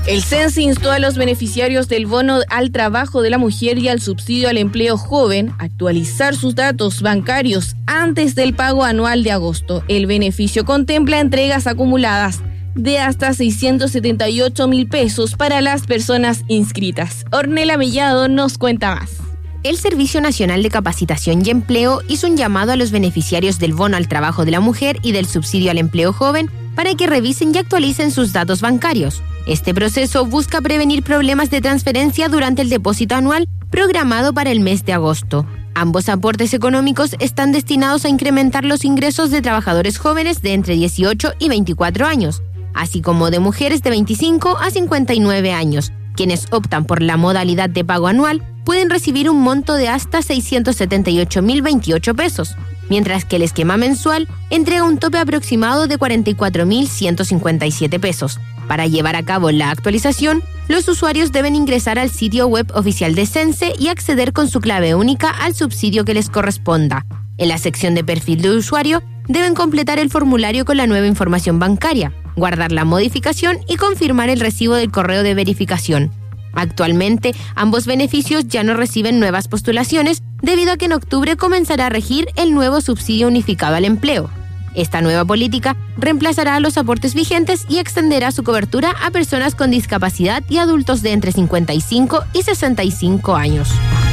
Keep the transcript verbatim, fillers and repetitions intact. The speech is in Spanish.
El Cense instó a los beneficiarios del bono al trabajo de la mujer y al subsidio al empleo joven a actualizar sus datos bancarios antes del pago anual de agosto. El beneficio contempla entregas acumuladas de hasta seiscientos setenta y ocho mil pesos para las personas inscritas. Ornella Mellado nos cuenta más. El Servicio Nacional de Capacitación y Empleo hizo un llamado a los beneficiarios del bono al trabajo de la mujer y del subsidio al empleo joven para que revisen y actualicen sus datos bancarios. Este proceso busca prevenir problemas de transferencia durante el depósito anual programado para el mes de agosto. Ambos aportes económicos están destinados a incrementar los ingresos de trabajadores jóvenes de entre dieciocho y veinticuatro años, así como de mujeres de veinticinco a cincuenta y nueve años. Quienes optan por la modalidad de pago anual pueden recibir un monto de hasta seiscientos setenta y ocho mil veintiocho pesos, mientras que el esquema mensual entrega un tope aproximado de cuarenta y cuatro mil ciento cincuenta y siete pesos. Para llevar a cabo la actualización, los usuarios deben ingresar al sitio web oficial de Cense y acceder con su clave única al subsidio que les corresponda. En la sección de perfil de usuario, deben completar el formulario con la nueva información bancaria, guardar la modificación y confirmar el recibo del correo de verificación. Actualmente, ambos beneficios ya no reciben nuevas postulaciones debido a que en octubre comenzará a regir el nuevo subsidio unificado al empleo. Esta nueva política reemplazará los aportes vigentes y extenderá su cobertura a personas con discapacidad y adultos de entre cincuenta y cinco y sesenta y cinco años.